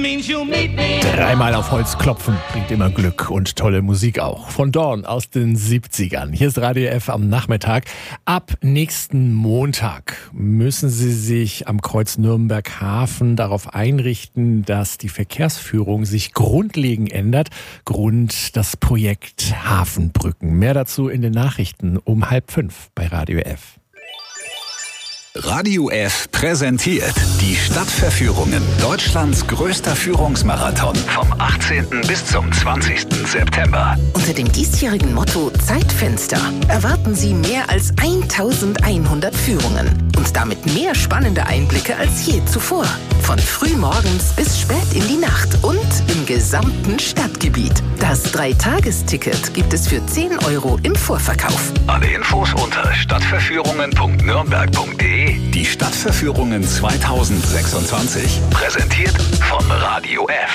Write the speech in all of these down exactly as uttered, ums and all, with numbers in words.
Dreimal auf Holz klopfen bringt immer Glück und tolle Musik auch. Von Dawn aus den siebzigern. Hier ist Radio F am Nachmittag. Ab nächsten Montag müssen Sie sich am Kreuz Nürnberg-Hafen darauf einrichten, dass die Verkehrsführung sich grundlegend ändert. Grund das Projekt Hafenbrücken. Mehr dazu in den Nachrichten um halb fünf bei Radio F. Radio F präsentiert die Stadtverführungen, Deutschlands größter Führungsmarathon vom achtzehnten bis zum zwanzigsten September. Unter dem diesjährigen Motto Zeitfenster erwarten Sie mehr als eintausendeinhundert Führungen und damit mehr spannende Einblicke als je zuvor. Von frühmorgens bis spät in die Nacht und im gesamten Stadtgebiet. Das Dreitagesticket gibt es für zehn Euro im Vorverkauf. Alle Infos unter stadtverführungen punkt nürnberg punkt de. Die Stadtverführungen zweitausendsechsundzwanzig. Präsentiert von Radio F.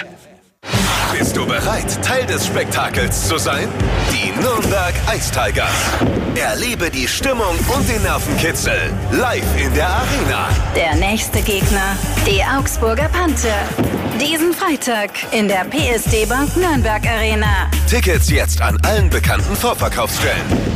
Bist du bereit, Teil des Spektakels zu sein? Die Nürnberg Ice Tigers. Erlebe die Stimmung und den Nervenkitzel live in der Arena. Der nächste Gegner, die Augsburger Panther. Diesen Freitag in der P S D Bank Nürnberg Arena. Tickets jetzt an allen bekannten Vorverkaufsstellen.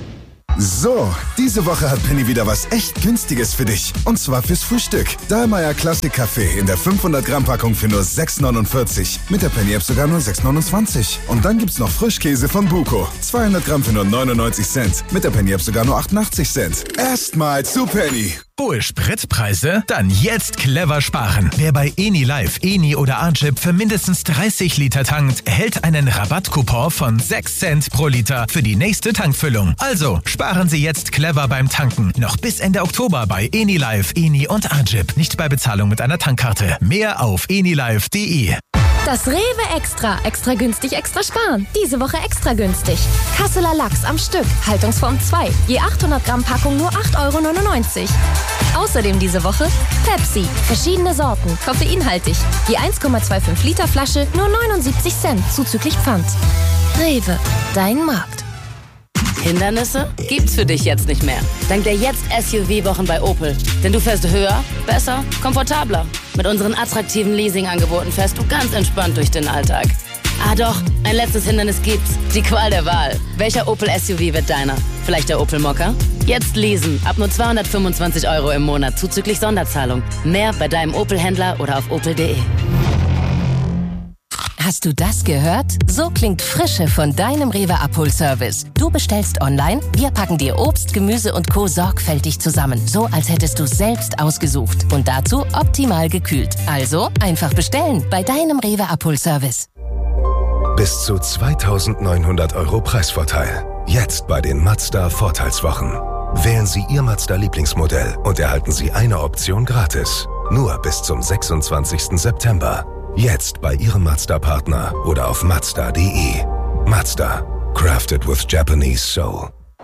So, diese Woche hat Penny wieder was echt Günstiges für dich. Und zwar fürs Frühstück. Dahlmeier Classic Kaffee in der fünfhundert Gramm Packung für nur sechs neunundvierzig. Mit der Penny-App sogar nur sechs neunundzwanzig. Und dann gibt's noch Frischkäse von Buko. zweihundert Gramm für nur neunundneunzig Cent. Mit der Penny-App sogar nur achtundachtzig Cent. Erstmal zu Penny. Hohe Spritpreise? Dann jetzt clever sparen. Wer bei Eni Live, Eni oder Archip für mindestens dreißig Liter tankt, erhält einen Rabattcoupon von sechs Cent pro Liter für die nächste Tankfüllung. Also sparen Sie jetzt clever beim Tanken. Noch bis Ende Oktober bei Eni Live, Eni und Archip. Nicht bei Bezahlung mit einer Tankkarte. Mehr auf enilive punkt de. Das Rewe Extra. Extra günstig, extra sparen. Diese Woche extra günstig. Kasseler Lachs am Stück. Haltungsform zwei. Je achthundert Gramm Packung nur acht Euro neunundneunzig. Außerdem diese Woche Pepsi. Verschiedene Sorten. Koffeinhaltig. Je eins Komma fünfundzwanzig Liter Flasche nur neunundsiebzig Cent. Zuzüglich Pfand. Rewe. Dein Markt. Hindernisse gibt's für dich jetzt nicht mehr. Dank der Jetzt-S U V-Wochen bei Opel. Denn du fährst höher, besser, komfortabler. Mit unseren attraktiven Leasing-Angeboten fährst du ganz entspannt durch den Alltag. Ah doch, ein letztes Hindernis gibt's. Die Qual der Wahl. Welcher Opel S U V wird deiner? Vielleicht der Opel Mokka? Jetzt leasen. Ab nur zweihundertfünfundzwanzig Euro im Monat zuzüglich Sonderzahlung. Mehr bei deinem Opel-Händler oder auf opel punkt de. Hast du das gehört? So klingt Frische von deinem Rewe Abholservice. Du bestellst online, wir packen dir Obst, Gemüse und Co. sorgfältig zusammen. So, als hättest du selbst ausgesucht. Und dazu optimal gekühlt. Also einfach bestellen bei deinem Rewe Abholservice. Bis zu zweitausendneunhundert Euro Preisvorteil. Jetzt bei den Mazda Vorteilswochen. Wählen Sie Ihr Mazda-Lieblingsmodell und erhalten Sie eine Option gratis. Nur bis zum sechsundzwanzigsten September. Jetzt bei Ihrem Mazda-Partner oder auf mazda punkt de. Mazda. Crafted with Japanese soul.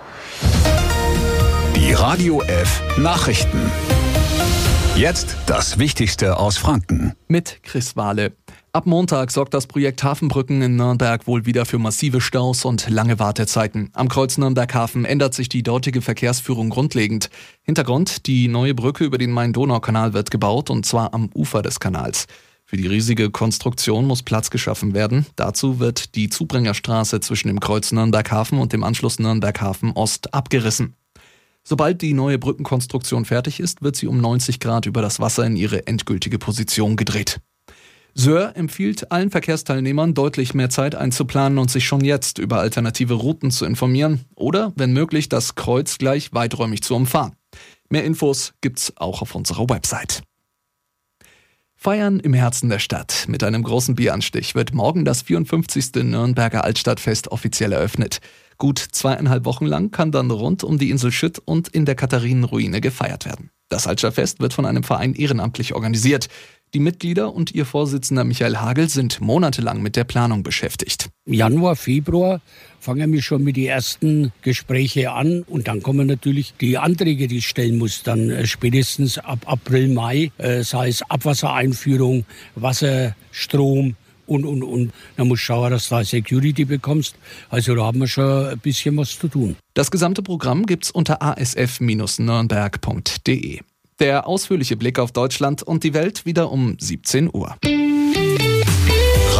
Die Radio F Nachrichten. Jetzt das Wichtigste aus Franken. Mit Chris Wahle. Ab Montag sorgt das Projekt Hafenbrücken in Nürnberg wohl wieder für massive Staus und lange Wartezeiten. Am Kreuz Nürnberg-Hafen ändert sich die dortige Verkehrsführung grundlegend. Hintergrund: die neue Brücke über den Main-Donau-Kanal wird gebaut, und zwar am Ufer des Kanals. Für die riesige Konstruktion muss Platz geschaffen werden. Dazu wird die Zubringerstraße zwischen dem Kreuz Nürnberg-Hafen und dem Anschluss Nürnberg-Hafen Ost abgerissen. Sobald die neue Brückenkonstruktion fertig ist, wird sie um neunzig Grad über das Wasser in ihre endgültige Position gedreht. Söhr empfiehlt allen Verkehrsteilnehmern, deutlich mehr Zeit einzuplanen und sich schon jetzt über alternative Routen zu informieren oder, wenn möglich, das Kreuz gleich weiträumig zu umfahren. Mehr Infos gibt's auch auf unserer Website. Feiern im Herzen der Stadt. Mit einem großen Bieranstich wird morgen das vierundfünfzigste Nürnberger Altstadtfest offiziell eröffnet. Gut zweieinhalb Wochen lang kann dann rund um die Insel Schütt und in der Katharinenruine gefeiert werden. Das Altstadtfest wird von einem Verein ehrenamtlich organisiert. Die Mitglieder und ihr Vorsitzender Michael Hagel sind monatelang mit der Planung beschäftigt. Im Januar, Februar fangen wir schon mit den ersten Gesprächen an, und dann kommen natürlich die Anträge, die ich stellen muss, dann äh, spätestens ab April, Mai, äh, sei es Abwassereinführung, Wasser, Strom und, und, und. Dann musst du schauen, dass du da Security bekommst. Also da haben wir schon ein bisschen was zu tun. Das gesamte Programm gibt's unter a s f Bindestrich nürnberg punkt de. Der ausführliche Blick auf Deutschland und die Welt wieder um siebzehn Uhr.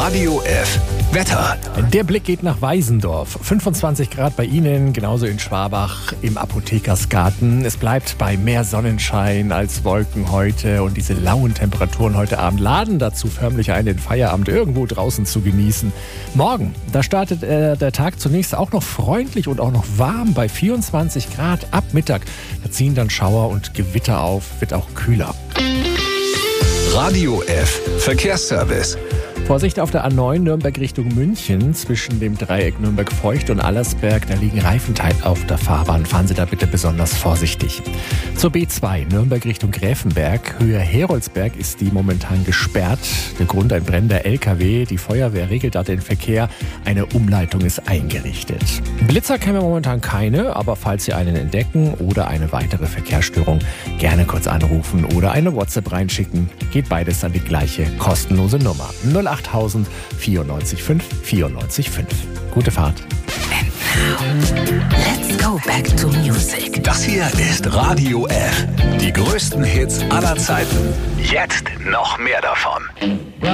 Radio F. Wetter. Der Blick geht nach Weisendorf. fünfundzwanzig Grad bei Ihnen, genauso in Schwabach im Apothekersgarten. Es bleibt bei mehr Sonnenschein als Wolken heute und diese lauen Temperaturen heute Abend laden dazu förmlich ein, den Feierabend irgendwo draußen zu genießen. Morgen, da startet äh, der Tag zunächst auch noch freundlich und auch noch warm bei vierundzwanzig Grad ab Mittag. Da ziehen dann Schauer und Gewitter auf, wird auch kühler. Radio F. Verkehrsservice. Vorsicht auf der A neun Nürnberg Richtung München zwischen dem Dreieck Nürnberg-Feucht und Allersberg. Da liegen Reifenteile auf der Fahrbahn. Fahren Sie da bitte besonders vorsichtig. Zur B zwei Nürnberg Richtung Gräfenberg. Höhe Heroldsberg ist die momentan gesperrt. Der Grund ein brennender L K W. Die Feuerwehr regelt da den Verkehr. Eine Umleitung ist eingerichtet. Blitzer kennen wir momentan keine, aber falls Sie einen entdecken oder eine weitere Verkehrsstörung, gerne kurz anrufen oder eine WhatsApp reinschicken. Geht beides an die gleiche kostenlose Nummer. null acht tausend vierundneunzig fünf vierundneunzig fünf. Gute Fahrt. And now, let's go back to music. Das hier ist Radio F. Die größten Hits aller Zeiten. Jetzt noch mehr davon.